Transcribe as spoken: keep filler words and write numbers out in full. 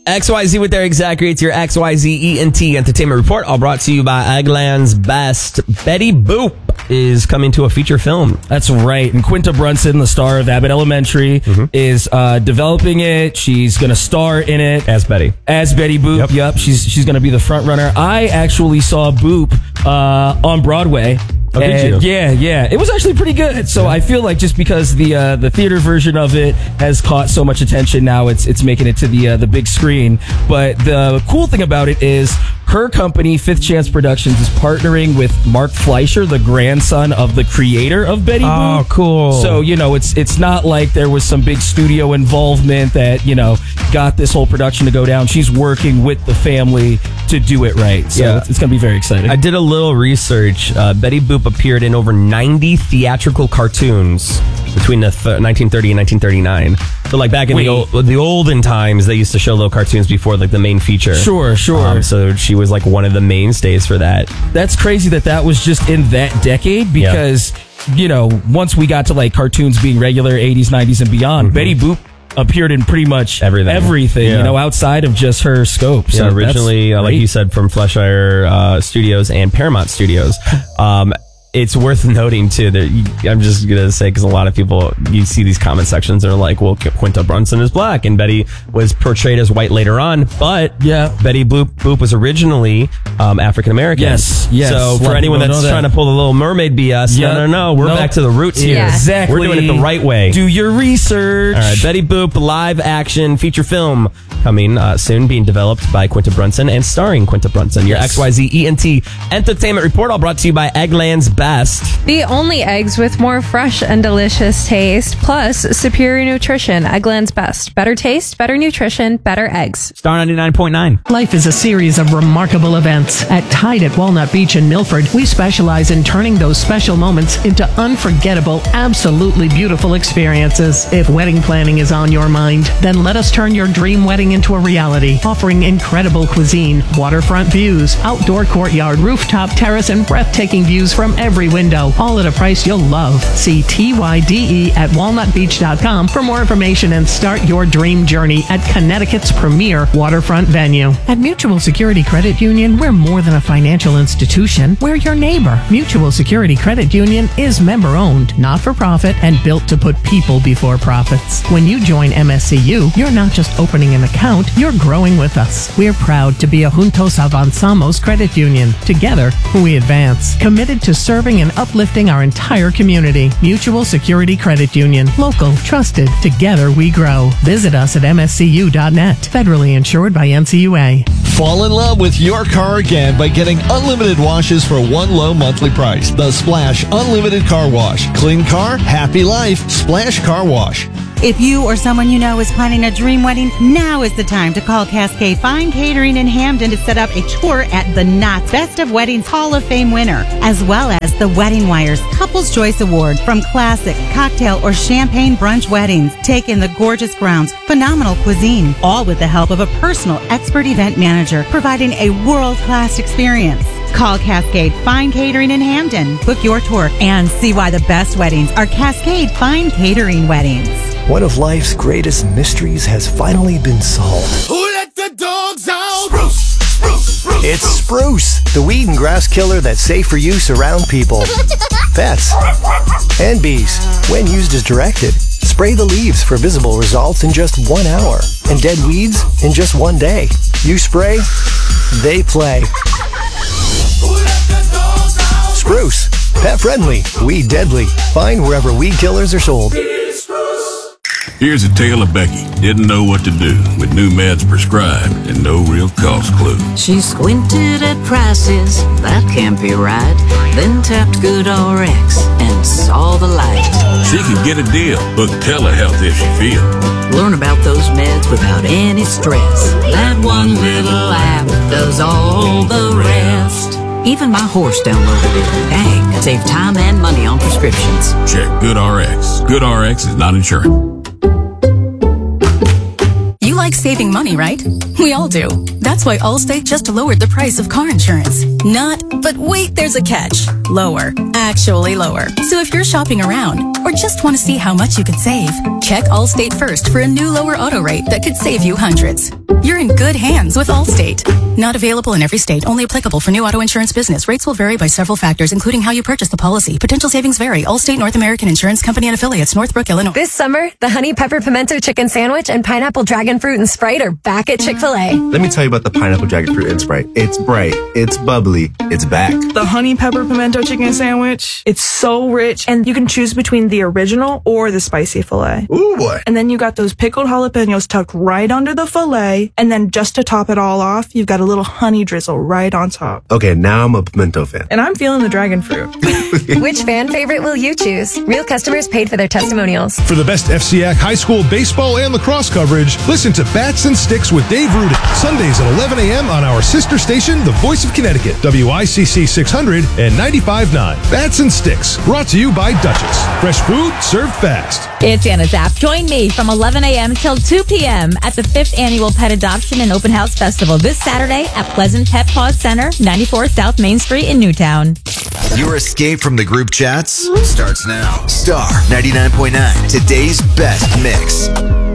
X Y Z with Eric Zachary. It's your X Y Z E N T Entertainment Report, all brought to you by Eggland's Best. Betty Boop is coming to a feature film. That's right. And Quinta Brunson, the star of Abbott Elementary, mm-hmm. is uh, developing it. She's going to star in it. As Betty. As Betty Boop. Yep. yep. She's she's going to be the front runner. I actually saw Boop uh, on Broadway. Oh, did you? Yeah, yeah. It was actually pretty good. So I feel like just because the uh, the theater version of it has caught so much attention now, it's it's making it to the uh, the big screen. But the cool thing about it is her company, Fifth Chance Productions, is partnering with Mark Fleischer, the grandson of the creator of Betty Boop. Oh, cool. So, you know, it's it's not like there was some big studio involvement that, you know, got this whole production to go down. She's working with the family to do it right. So yeah. it's, it's going to be very exciting. I did a little research. Uh, Betty Boop appeared in over ninety theatrical cartoons between the th- nineteen thirty and nineteen thirty-nine. So, like, back in the, old, the olden times, they used to show little cartoons before, like, the main feature. Sure, sure. Um, so she was, like, one of the mainstays for that. That's crazy that that was just in that decade because, yeah. you know, once we got to, like, cartoons being regular, eighties, nineties, and beyond, mm-hmm. Betty Boop appeared in pretty much everything, everything yeah. you know, outside of just her scope. So yeah, originally, uh, like you said, from Fleischer uh, Studios and Paramount Studios. Um It's worth noting, too, that you, I'm just going to say, because a lot of people, you see these comment sections that are like, well, Quinta Brunson is black, and Betty was portrayed as white later on, but yeah, Betty Boop, Boop was originally um, African-American. Yes, yes. So for anyone that's that. trying to pull the Little Mermaid B S, yep. no, no, no, we're nope. back to the roots here. Yeah. Exactly. We're doing it the right way. Do your research. All right, Betty Boop, live action feature film coming uh, soon, being developed by Quinta Brunson and starring Quinta Brunson. Your yes. X Y Z E N T Entertainment Report, all brought to you by Eggland's Best. The only eggs with more fresh and delicious taste, plus superior nutrition. Eggland's Best. Better taste, better nutrition, better eggs. Star ninety-nine point nine. Life is a series of remarkable events. At Tide at Walnut Beach in Milford, we specialize in turning those special moments into unforgettable, absolutely beautiful experiences. If wedding planning is on your mind, then let us turn your dream wedding into a reality, offering incredible cuisine, waterfront views, outdoor courtyard, rooftop terrace, and breathtaking views from every window. All at a price you'll love. See T Y D E at walnut beach dot com for more information and start your dream journey at Connecticut's premier waterfront venue. At Mutual Security Credit Union, we're more than a financial institution. We're your neighbor. Mutual Security Credit Union is member-owned, not-for-profit, and built to put people before profits. When you join M S C U, you're not just opening an account, you're growing with us. We're proud to be a Juntos Avanzamos credit union. Together, we advance. Committed to serving and uplifting our entire community. Mutual Security Credit Union. Local, trusted. Together we grow. Visit us at M S C U dot net. Federally insured by N C U A. Fall in love with your car again by getting unlimited washes for one low monthly price. The Splash Unlimited Car Wash. Clean car, happy life. Splash Car Wash. If you or someone you know is planning a dream wedding, now is the time to call Cascade Fine Catering in Hamden to set up a tour at the Knott's Best of Weddings Hall of Fame winner, as well as the Wedding Wire's Couples Choice Award. From classic, cocktail, or champagne brunch weddings, take in the gorgeous grounds, phenomenal cuisine, all with the help of a personal expert event manager, providing a world-class experience. Call Cascade Fine Catering in Hamden. Book your tour and see why the best weddings are Cascade Fine Catering weddings. One of life's greatest mysteries has finally been solved. Who let the dogs out? Spruce, spruce, spruce, it's Spruce, the weed and grass killer that's safe for use around people, pets, and bees. When used as directed, spray the leaves for visible results in just one hour, and dead weeds in just one day. You spray, they play. Spruce, pet friendly, weed deadly. Find wherever weed killers are sold. Here's a tale of Becky. Didn't know what to do with new meds prescribed and no real cost clue. She squinted at prices, that can't be right. Then tapped GoodRx and saw the light. She could get a deal, book telehealth if she feel. Learn about those meds without any stress. That one little app does all the rest. Even my horse downloaded it. Dang, save time and money on prescriptions. Check GoodRx. GoodRx is not insurance. You like saving money, right? We all do. That's why Allstate just lowered the price of car insurance. Not, but wait, there's a catch. Lower. Actually lower. So if you're shopping around or just want to see how much you could save, check Allstate first for a new lower auto rate that could save you hundreds. You're You're in good hands with Allstate. Not available in every state, only applicable for new auto insurance business. Rates will vary by several factors, including how you purchase the policy. Potential savings vary. Allstate North American Insurance Company and affiliates, Northbrook, Illinois. This summer, the Honey Pepper Pimento Chicken Sandwich and Pineapple Dragon Fruit and Sprite are back at Chick-fil-A. Let me tell you about the Pineapple Dragon Fruit and Sprite. It's bright, it's bubbly, it's back. The Honey Pepper Pimento Chicken Sandwich, it's so rich, and you can choose between the original or the spicy filet. Ooh, boy. And then you got those pickled jalapenos tucked right under the filet, and then just to top it all off, you've got a little honey drizzle right on top. Okay, now I'm a pimento fan. And I'm feeling the dragon fruit. Which fan favorite will you choose? Real customers paid for their testimonials. For the best F C A C high school baseball and lacrosse coverage, listen to Bats and Sticks with Dave Rudin, Sundays at eleven a.m. on our sister station, The Voice of Connecticut, W I C C six hundred and ninety-five point nine. Bats and Sticks, brought to you by Duchess. Fresh food served fast. It's Anna Zapp. Join me from eleven a.m. till two p.m. at the fifth Annual Pet Adoption and Open House Festival this Saturday at Pleasant Pet Paws Center, ninety-four South Main Street in Newtown. Your escape from the group chats starts now. Star ninety-nine point nine, today's best mix.